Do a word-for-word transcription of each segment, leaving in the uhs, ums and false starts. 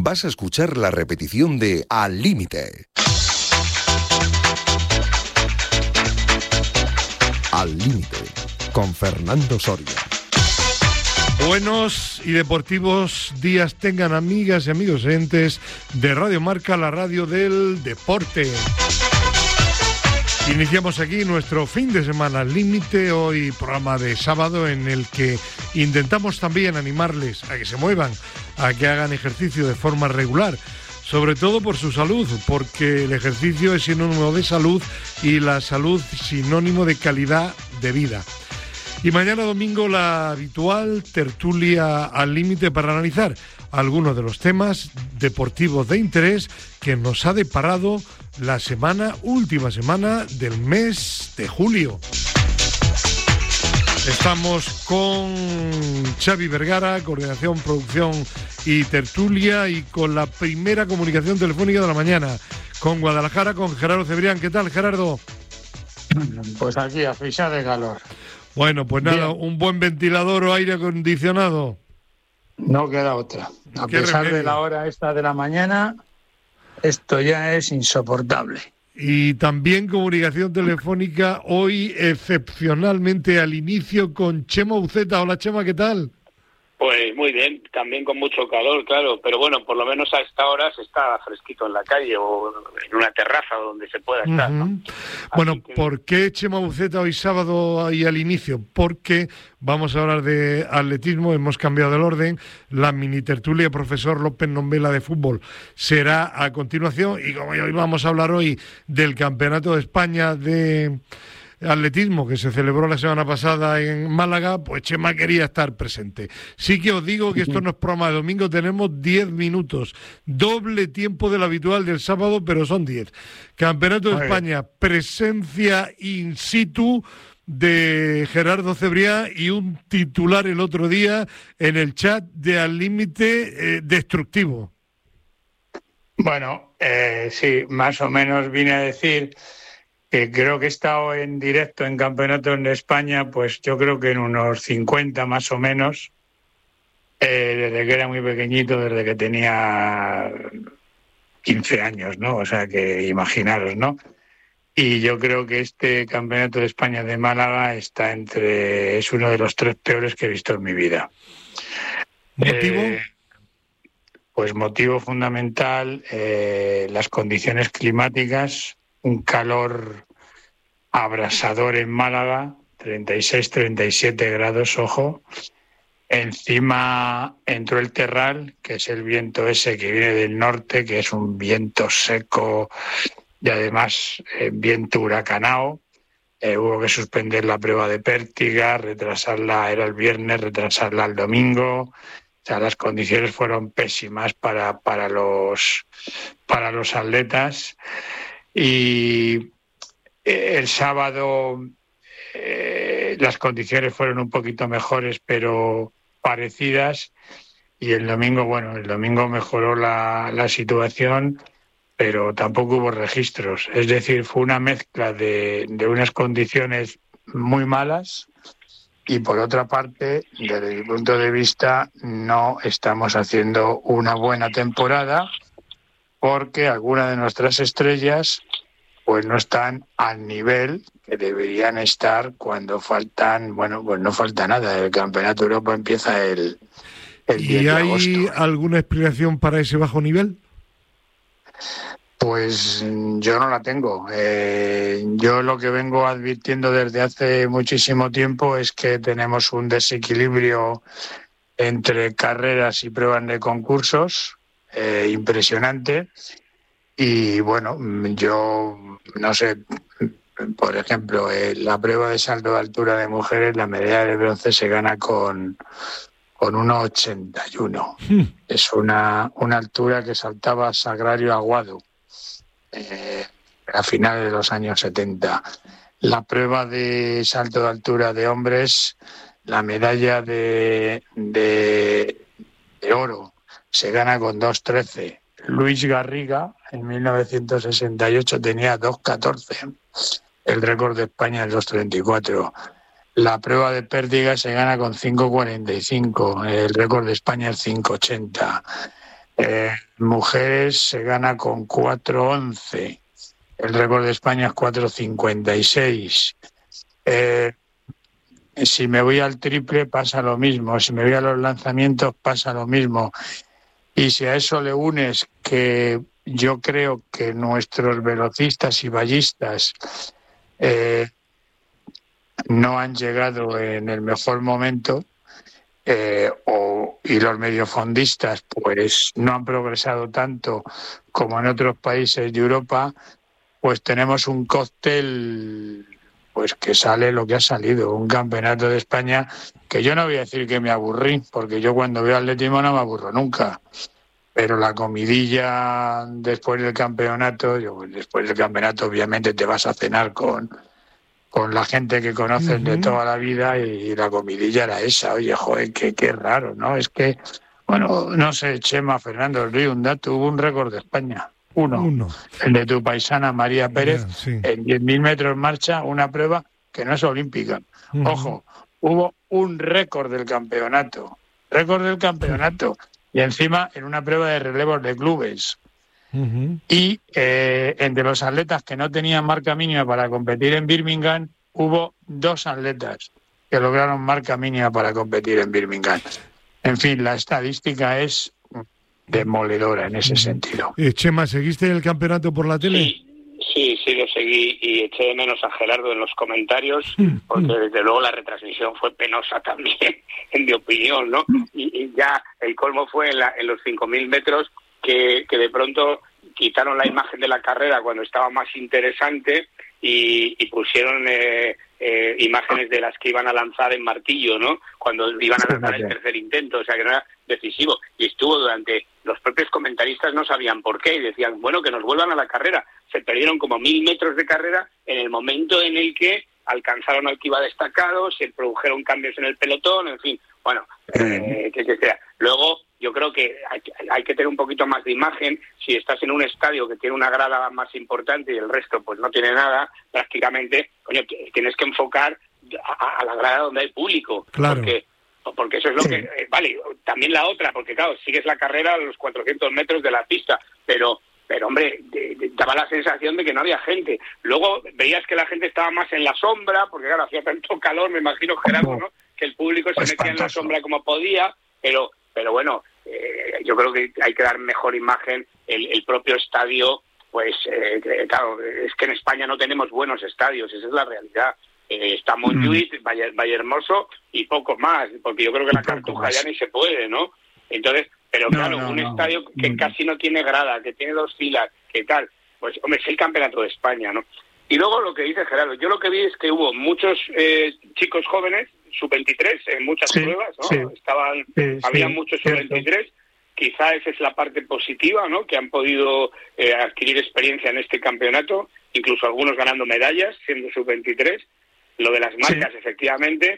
vas a escuchar la repetición de Al Límite. Al Límite, con Fernando Soria. Buenos y deportivos días tengan amigas y amigos oyentes de Radio Marca, la radio del deporte. Iniciamos aquí nuestro fin de semana al límite, hoy programa de sábado en el que intentamos también animarles a que se muevan, a que hagan ejercicio de forma regular, sobre todo por su salud, porque el ejercicio es sinónimo de salud y la salud sinónimo de calidad de vida. Y mañana domingo la habitual tertulia al límite para analizar algunos de los temas deportivos de interés que nos ha deparado la semana, última semana del mes de julio. Estamos con Xavi Vergara, coordinación, producción y tertulia, y con la primera comunicación telefónica de la mañana, con Guadalajara, con Gerardo Cebrián. ¿Qué tal, Gerardo? Pues aquí, asfixiado de calor. Bueno, pues nada, Bien. un buen ventilador o aire acondicionado. No queda otra. A ¿Qué pesar remedio? de la hora esta de la mañana, esto ya es insoportable. Y también comunicación telefónica hoy excepcionalmente al inicio con Chema Uceta. Hola, Chema, ¿qué tal? Pues muy bien, también con mucho calor, claro, pero bueno, por lo menos a esta hora se está fresquito en la calle o en una terraza donde se pueda estar, ¿no? Uh-huh. Bueno, que... ¿por qué Chema Uceta hoy sábado y al inicio? Porque vamos a hablar de atletismo, hemos cambiado el orden, la mini tertulia profesor López Nombela de fútbol será a continuación, y como hoy vamos a hablar hoy del Campeonato de España de atletismo que se celebró la semana pasada en Málaga, pues Chema quería estar presente. Sí que os digo que esto no es programa de domingo, tenemos diez minutos, doble tiempo del habitual del sábado, pero son diez. Campeonato de España, presencia in situ de Gerardo Cebrián y un titular el otro día en el chat de Al Límite, eh, destructivo. Bueno, eh, sí, más o menos vine a decir que creo que he estado en directo en campeonatos de España, pues yo creo que en unos cincuenta más o menos, eh, desde que era muy pequeñito, desde que tenía quince años, ¿no? O sea que imaginaros, ¿no? Y yo creo que este campeonato de España de Málaga está entre, es uno de los tres peores que he visto en mi vida. ¿Motivo? Eh, pues motivo fundamental, eh, las condiciones climáticas, un calor abrasador en Málaga, treinta y seis, treinta y siete grados, ojo. Encima entró el terral, que es el viento ese que viene del norte, que es un viento seco y además eh, viento huracanado. Eh, hubo que suspender la prueba de pértiga, retrasarla, era el viernes, retrasarla al domingo. O sea, las condiciones fueron pésimas para, para, los, para los atletas. Y el sábado eh, las condiciones fueron un poquito mejores, pero parecidas. Y el domingo, bueno, el domingo mejoró la, la situación, pero tampoco hubo registros. Es decir, fue una mezcla de, de unas condiciones muy malas y, por otra parte, desde mi punto de vista, no estamos haciendo una buena temporada, porque algunas de nuestras estrellas pues no están al nivel que deberían estar cuando faltan, bueno, pues no falta nada. El Campeonato de Europa empieza el, el diez de agosto. ¿Y hay alguna explicación para ese bajo nivel? Pues yo no la tengo. Eh, yo lo que vengo advirtiendo desde hace muchísimo tiempo es que tenemos un desequilibrio entre carreras y pruebas de concursos eh, impresionante. Y bueno, yo no sé, por ejemplo, eh, la prueba de salto de altura de mujeres, la medalla de bronce se gana con, con uno ochenta y uno. Hmm. Es una, una altura que saltaba Sagrario Aguado eh, a finales de los años setenta. La prueba de salto de altura de hombres, la medalla de, de, de oro se gana con dos trece. Luis Garriga, en mil novecientos sesenta y ocho, tenía dos catorce. El récord de España es dos treinta y cuatro. La prueba de pértiga se gana con cinco cuarenta y cinco. El récord de España es cinco ochenta. Eh, mujeres se gana con cuatro once. El récord de España es cuatro cincuenta y seis. Eh, si me voy al triple pasa lo mismo. Si me voy a los lanzamientos pasa lo mismo. Y si a eso le unes que yo creo que nuestros velocistas y ballistas eh, no han llegado en el mejor momento, eh, o, y los mediofondistas pues no han progresado tanto como en otros países de Europa, pues tenemos un cóctel pues que sale lo que ha salido, un campeonato de España que yo no voy a decir que me aburrí, porque yo cuando veo atletismo no me aburro nunca, pero la comidilla después del campeonato, yo, después del campeonato obviamente te vas a cenar con, con la gente que conoces uh-huh. de toda la vida, y la comidilla era esa. Oye, joder, qué, qué raro, ¿no? Es que, bueno, no sé, Chema, Fernando del Río, un dato, hubo un récord de España. Uno, Uno, el de tu paisana María Pérez, yeah, sí. en diez mil metros marcha, una prueba que no es olímpica. Uh-huh. Ojo, hubo un récord del campeonato, récord del campeonato, uh-huh. y encima en una prueba de relevos de clubes. Uh-huh. Y eh, entre los atletas que no tenían marca mínima para competir en Birmingham, hubo dos atletas que lograron marca mínima para competir en Birmingham. En fin, la estadística es demoledora en ese sentido. Eh, Chema, ¿seguiste el campeonato por la tele? Sí, sí, sí lo seguí, y eché de menos a Gerardo en los comentarios, porque desde luego la retransmisión fue penosa también, en mi opinión, ¿no? Y, y ya el colmo fue en, la, en los cinco mil metros, que, que de pronto quitaron la imagen de la carrera cuando estaba más interesante, y, y pusieron eh, eh, imágenes de las que iban a lanzar en martillo, ¿no? Cuando iban a lanzar el tercer intento, o sea que no era decisivo. Y estuvo durante... Los propios comentaristas no sabían por qué y decían, bueno, que nos vuelvan a la carrera. Se perdieron como mil metros de carrera en el momento en el que alcanzaron al que iba destacado, se produjeron cambios en el pelotón, en fin, bueno, eh, que, que sea. Luego, yo creo que hay, hay que tener un poquito más de imagen. Si estás en un estadio que tiene una grada más importante y el resto pues no tiene nada, prácticamente, coño, tienes que enfocar a, a la grada donde hay público. Claro. Porque porque eso es lo sí. que... Eh, vale, también la otra, porque claro, sigues la carrera a los cuatrocientos metros de la pista, pero, pero hombre, de, de, daba la sensación de que no había gente. Luego veías que la gente estaba más en la sombra, porque claro, hacía tanto calor, me imagino, Gerardo, ¿no? Que el público se metía en la sombra como podía, pero, pero bueno, eh, yo creo que hay que dar mejor imagen. El, el propio estadio, pues, eh, claro, es que en España no tenemos buenos estadios, esa es la realidad. Eh, está Montjuïc, mm. Valle, Vallehermoso y poco más, porque yo creo que la Cartuja ya ni se puede, ¿no? Entonces, pero no, claro, no, un no. estadio que mm. casi no tiene grada, que tiene dos filas, que tal, pues hombre, es el campeonato de España, ¿no? Y luego lo que dice Gerardo, yo lo que vi es que hubo muchos eh, chicos jóvenes, sub veintitrés, en muchas sí, pruebas, ¿no? Sí. Estaban, sí, había sí, muchos sub veintitrés, quizá esa es la parte positiva, ¿no? Que han podido eh, adquirir experiencia en este campeonato, incluso algunos ganando medallas, siendo sub veintitrés. Lo de las marcas, sí. efectivamente,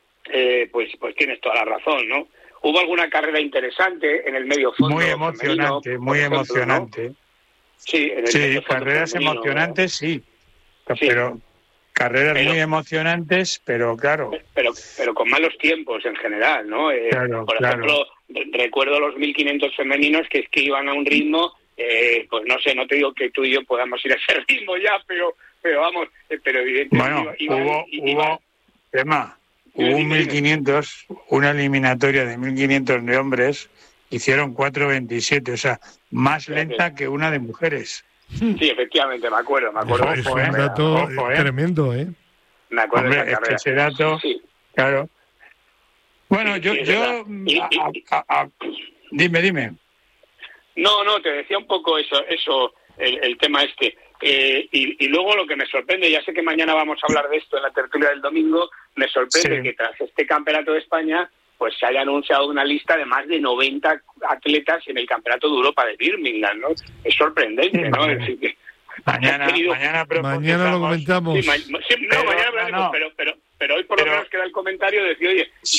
eh, pues pues tienes toda la razón, ¿no? Hubo alguna carrera interesante en el medio fondo. Muy emocionante, femenino, muy ejemplo, emocionante. ¿no? Sí, en el sí medio fondo carreras femenino, emocionantes, sí. sí. Pero carreras pero, muy emocionantes, pero claro. Pero pero con malos tiempos en general, ¿no? Eh, claro, por claro. ejemplo, recuerdo los mil quinientos femeninos que es que iban a un ritmo, eh, pues no sé, no te digo que tú y yo podamos ir a ese ritmo ya, pero... pero vamos, pero evidentemente... Bueno, iba, hubo, iba, hubo, tema, hubo un mil quinientos, una eliminatoria de mil quinientos de hombres, hicieron cuatro veintisiete, o sea, más lenta que una de mujeres. Sí, efectivamente, me acuerdo, me acuerdo. Es un dato ojo, eh. tremendo, ¿eh? Me acuerdo Hombre, de esa carrera. Es que ese dato, sí. claro. Bueno, sí, yo... sí, yo y, a, y, a, a, dime, dime. No, no, te decía un poco eso, eso el, el tema este... Eh, y, y luego lo que me sorprende, ya sé que mañana vamos a hablar de esto en la tertulia del domingo, me sorprende sí. que tras este campeonato de España pues se haya anunciado una lista de más de noventa atletas en el campeonato de Europa de Birmingham, ¿no? Es sorprendente, sí, ¿no? Es decir, que mañana, tenido... mañana, mañana lo comentamos. Sí, ma... sí, no, pero, mañana hablaremos, no, no. Pero, pero, pero hoy por pero... lo menos queda el comentario de decir, oye,